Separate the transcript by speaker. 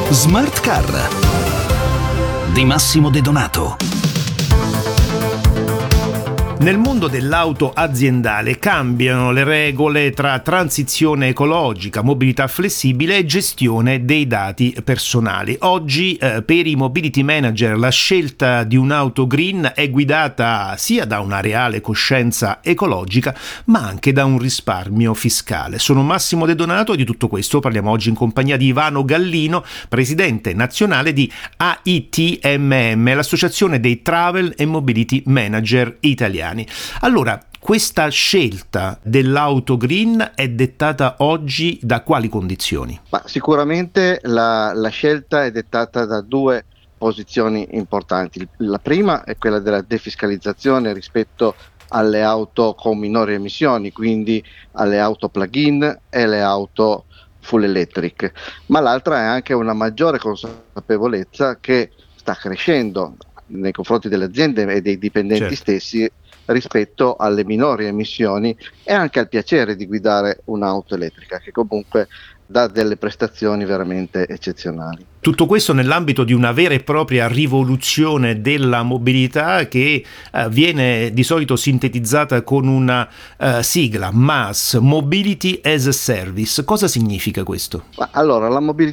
Speaker 1: Smart Car di Massimo De Donato.
Speaker 2: Nel mondo dell'auto aziendale cambiano le regole tra transizione ecologica, mobilità flessibile e gestione dei dati personali. Oggi per i mobility manager la scelta di un'auto green è guidata sia da una reale coscienza ecologica, ma anche da un risparmio fiscale. Sono Massimo De Donato e di tutto questo parliamo oggi in compagnia di Ivano Gallino, presidente nazionale di AITMM, l'associazione dei Travel e Mobility Manager italiani. Allora, questa scelta dell'auto green è dettata oggi da quali condizioni?
Speaker 3: Ma sicuramente la scelta è dettata da due posizioni importanti. La prima è quella della defiscalizzazione rispetto alle auto con minori emissioni, quindi alle auto plug-in e alle auto full electric, ma l'altra è anche una maggiore consapevolezza che sta crescendo nei confronti delle aziende e dei dipendenti stessi rispetto alle minori emissioni e anche al piacere di guidare un'auto elettrica, che comunque dà delle prestazioni veramente eccezionali.
Speaker 2: Tutto questo nell'ambito di una vera e propria rivoluzione della mobilità che viene di solito sintetizzata con una sigla, MaaS, Mobility as a Service. Cosa significa questo?
Speaker 3: Allora, la mobility